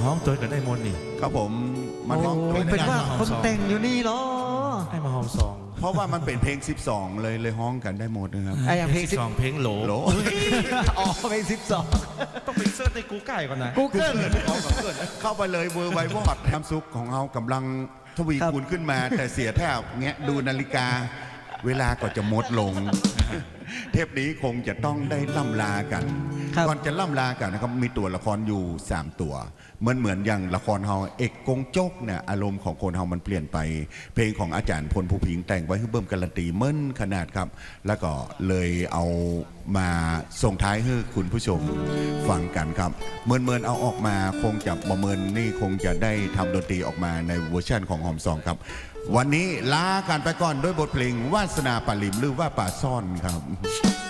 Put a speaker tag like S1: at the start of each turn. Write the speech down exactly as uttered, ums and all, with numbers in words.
S1: ห้องตัวกันได้หมดนี่
S2: ครับผมมันห้อง
S3: เป็นว่าคนแต่งอยู่นี่เหรอ
S1: ให้มาห้องซอง
S2: เพราะว่ามันเป็นเพลงสิบสองเลยเลยห้องกันได้หมดนะครับ
S3: ไอ้อย่างเพลงสิบ
S1: สองเพลงโหล
S2: โหล
S3: อ๋อเพลงสิบสอง
S1: ต้องไปเสิร์ชในกูไก่ก่อนนะ
S3: กูเกิล
S2: เข้าไปเลยเวอร์ไววอดแฮมซุกของเรากำลังทวีคูณขึ้นมาแต่เสียแทบเงี้ยดูนาฬิกาเวลาก็จะหมดลงเทปนี้คงจะต้องได้ล่ำลากันก่อนจะล่ำลากันนะครับมีตัวละครอยู่สามตัวเหมือนเหมือนอย่างละครเฮาเอกกงโจกเนี่ยอารมณ์ของคนเฮามันเปลี่ยนไปเพลงของอาจารย์พลภูพิงแต่งไว้ให้เบิ่มการันตีเมิ่นขนาดครับแล้วก็เลยเอามาส่งท้ายให้คุณผู้ชมฟังกันครับเมินเมินเอาออกมาคงจะประเมินนี่คงจะได้ทำดนตรีออกมาในเวอร์ชันของหอมซองครับวันนี้ลากันไปก่อนด้วยบทเพลงวาสนาป่าลิมหรือว่าป่าซ่อนครับ